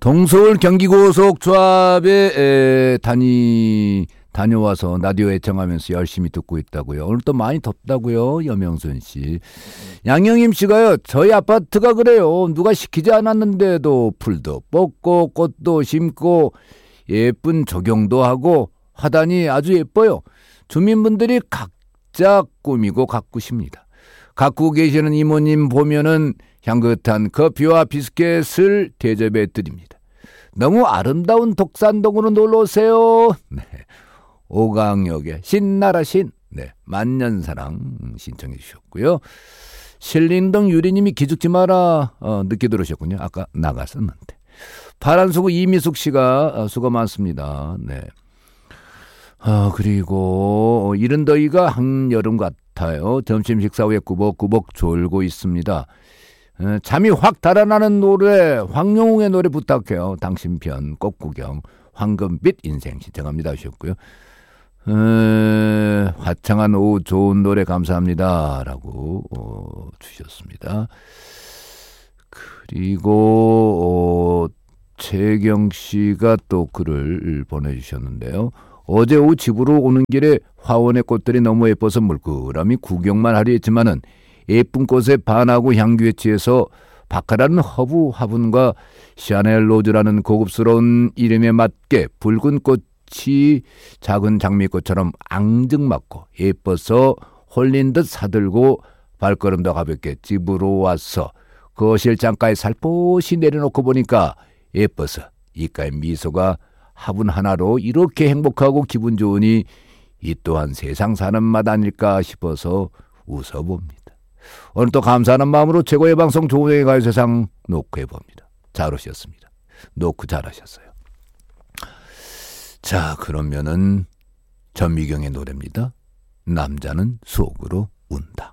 동서울 경기고속조합에 다녀와서 라디오 애청하면서 열심히 듣고 있다고요. 오늘 또 많이 덥다고요. 여명순 씨. 양영임 씨가요. 저희 아파트가 그래요. 누가 시키지 않았는데도 풀도 뽑고 꽃도 심고 예쁜 조경도 하고 화단이 아주 예뻐요. 주민분들이 각자 꾸미고 가꾸십니다. 가꾸고 계시는 이모님 보면은 향긋한 커피와 비스켓을 대접해 드립니다. 너무 아름다운 독산동으로 놀러오세요. 네. 오강역의 신나라 신. 네. 만년사랑 신청해 주셨고요. 신림동 유리님이 기죽지 마라. 늦게 들으셨군요. 아까 나갔었는데. 파란수구 이미숙 씨가 수고 많습니다. 네. 그리고 이른 더위가 한여름 같아요. 점심 식사 후에 꾸벅꾸벅 졸고 있습니다. 잠이 확 달아나는 노래 황영웅의 노래 부탁해요. 당신 편 꽃구경 황금빛 인생 신청합니다 하셨고요. 화창한 오후 좋은 노래 감사합니다 라고 주셨습니다. 그리고 최경씨가 또 글을 보내주셨는데요. 어제 오후 집으로 오는 길에 화원의 꽃들이 너무 예뻐서 물끄러미 구경만 하려 했지만은 예쁜 꽃에 반하고 향기에 취해서 바카라는 허브 화분과 샤넬 로즈라는 고급스러운 이름에 맞게 붉은 꽃이 작은 장미꽃처럼 앙증맞고 예뻐서 홀린 듯 사들고 발걸음도 가볍게 집으로 와서 거실 창가에 살포시 내려놓고 보니까 예뻐서 입가에 미소가 화분 하나로 이렇게 행복하고 기분 좋으니 이 또한 세상 사는 맛 아닐까 싶어서 웃어봅니다. 오늘 또 감사하는 마음으로 최고의 방송 조우종의 가요세상 노크해봅니다. 잘 오셨습니다. 노크 잘하셨어요. 자, 그러면은 전미경의 노래입니다. 남자는 속으로 운다.